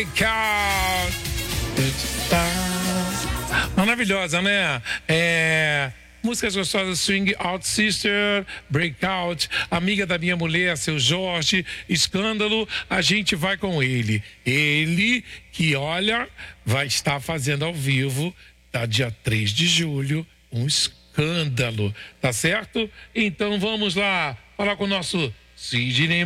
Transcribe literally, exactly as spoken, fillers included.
Breakout. Maravilhosa, né? É... Músicas gostosas, Swing Out Sister, Breakout, Amiga da Minha Mulher, Seu Jorge, Escândalo, a gente vai com ele. Ele que, olha, vai estar fazendo ao vivo, tá, dia três de julho, um escândalo, tá certo? Então vamos lá falar com o nosso Sidney